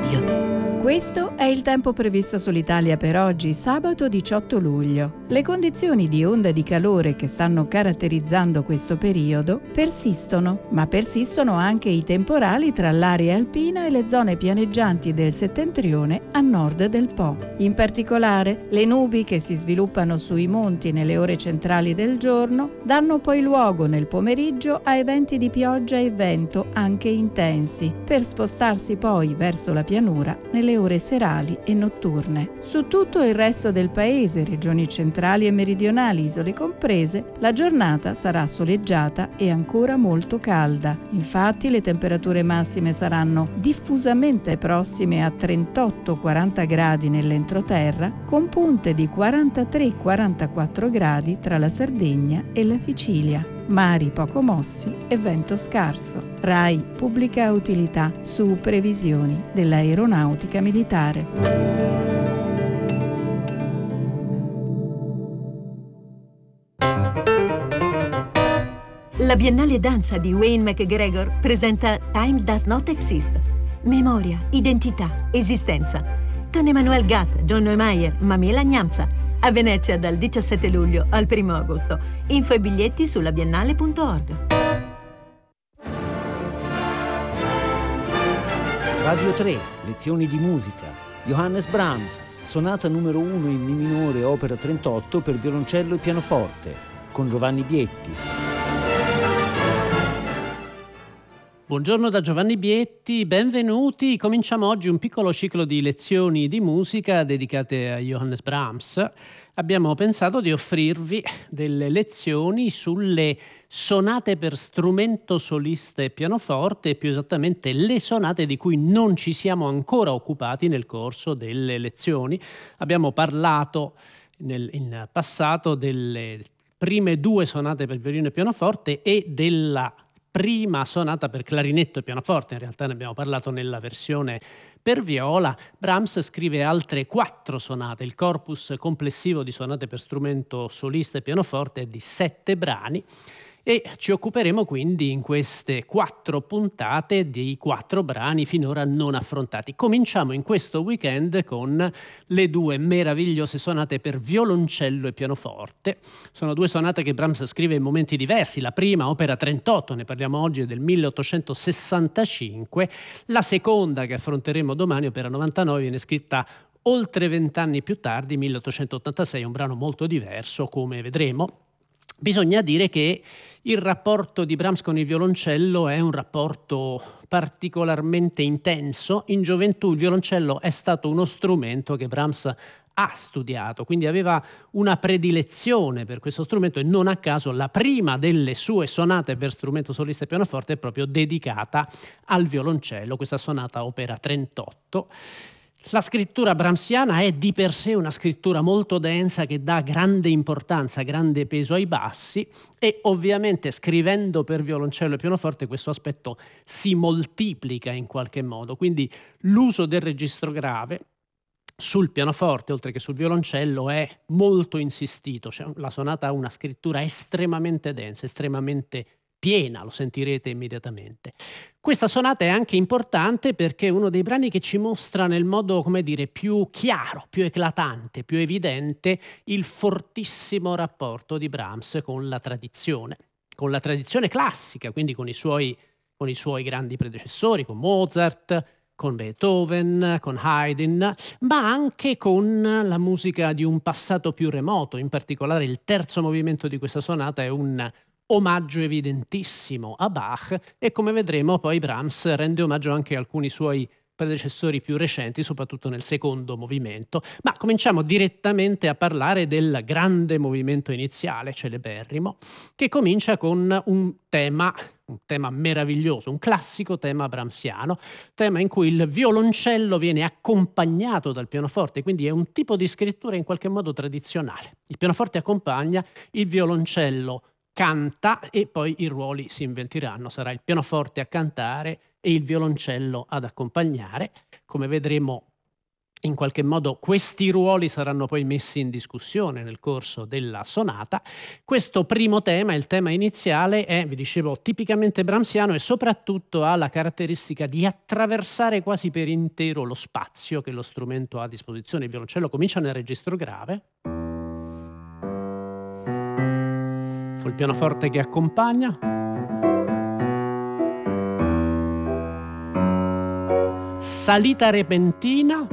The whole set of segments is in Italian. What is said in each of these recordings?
meglio. Questo è il tempo previsto sull'Italia per oggi, sabato 18 luglio. Le condizioni di onda di calore che stanno caratterizzando questo periodo persistono, ma persistono anche i temporali tra l'area alpina e le zone pianeggianti del settentrione a nord del Po. In particolare, le nubi che si sviluppano sui monti nelle ore centrali del giorno danno poi luogo nel pomeriggio a eventi di pioggia e vento anche intensi, per spostarsi poi verso la pianura nelle ore serali e notturne. Su tutto il resto del paese, regioni centrali e meridionali, isole comprese, la giornata sarà soleggiata e ancora molto calda. Infatti le temperature massime saranno diffusamente prossime a 38-40 gradi nell'entroterra, con punte di 43-44 gradi tra la Sardegna e la Sicilia. Mari poco mossi e vento scarso. RAI Pubblica Utilità su previsioni dell'Aeronautica Militare. La Biennale Danza di Wayne McGregor presenta Time Does Not Exist. Memoria, identità, esistenza. Con Emmanuel Gatt, John Neumeier, Mamela Gnamsa. A Venezia dal 17 luglio al 1 agosto. Info e biglietti sulla biennale.org. Radio 3, lezioni di musica. Johannes Brahms, sonata numero 1 in Mi minore, opera 38 per violoncello e pianoforte, con Giovanni Bietti. Buongiorno da Giovanni Bietti, benvenuti. Cominciamo oggi un piccolo ciclo di lezioni di musica dedicate a Johannes Brahms. Abbiamo pensato di offrirvi delle lezioni sulle sonate per strumento solista e pianoforte, più esattamente le sonate di cui non ci siamo ancora occupati nel corso delle lezioni. Abbiamo parlato in passato delle prime 2 sonate per violino e pianoforte e della prima sonata per clarinetto e pianoforte. In realtà ne abbiamo parlato nella versione per viola. Brahms scrive altre 4 sonate. Il corpus complessivo di sonate per strumento solista e pianoforte è di 7 brani e ci occuperemo quindi in queste 4 puntate dei 4 brani finora non affrontati. Cominciamo in questo weekend con le 2 meravigliose sonate per violoncello e pianoforte. Sono 2 sonate che Brahms scrive in momenti diversi. La prima, opera 38, ne parliamo oggi, è del 1865. La seconda, che affronteremo domani, opera 99, viene scritta oltre 20 anni più tardi, 1886, un brano molto diverso, come vedremo. Bisogna dire che il rapporto di Brahms con il violoncello è un rapporto particolarmente intenso. In gioventù il violoncello è stato uno strumento che Brahms ha studiato, quindi aveva una predilezione per questo strumento e non a caso la prima delle sue sonate per strumento solista e pianoforte è proprio dedicata al violoncello, questa sonata opera 38. La scrittura brahmsiana è di per sé una scrittura molto densa che dà grande importanza, grande peso ai bassi e ovviamente scrivendo per violoncello e pianoforte questo aspetto si moltiplica in qualche modo, quindi l'uso del registro grave sul pianoforte oltre che sul violoncello è molto insistito, cioè, la sonata ha una scrittura estremamente densa, estremamente piena, lo sentirete immediatamente. Questa sonata è anche importante perché è uno dei brani che ci mostra nel modo, come dire, più chiaro, più eclatante, più evidente il fortissimo rapporto di Brahms con la tradizione classica, quindi con i suoi grandi predecessori, con Mozart, con Beethoven, con Haydn, ma anche con la musica di un passato più remoto. In particolare il terzo movimento di questa sonata è un omaggio evidentissimo a Bach e, come vedremo, poi Brahms rende omaggio anche a alcuni suoi predecessori più recenti, soprattutto nel secondo movimento. Ma cominciamo direttamente a parlare del grande movimento iniziale, celeberrimo, che comincia con un tema meraviglioso, un classico tema brahmsiano, tema in cui il violoncello viene accompagnato dal pianoforte, quindi è un tipo di scrittura in qualche modo tradizionale. Il pianoforte accompagna, il violoncello canta e poi i ruoli si invertiranno, sarà il pianoforte a cantare e il violoncello ad accompagnare. Come vedremo In qualche modo questi ruoli saranno poi messi in discussione nel corso della sonata. Questo primo tema, il tema iniziale, è, vi dicevo, tipicamente brahmsiano e soprattutto ha la caratteristica di attraversare quasi per intero lo spazio che lo strumento ha a disposizione. Il violoncello comincia nel registro grave, il pianoforte che accompagna, salita repentina,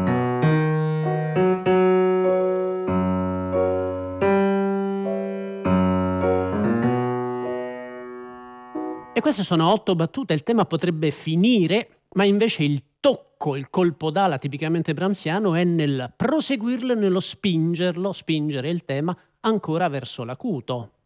e queste sono 8 battute. Il tema potrebbe finire, ma invece il tocco, il colpo d'ala tipicamente brahmsiano è nel proseguirlo, nello spingere il tema ancora verso l'acuto.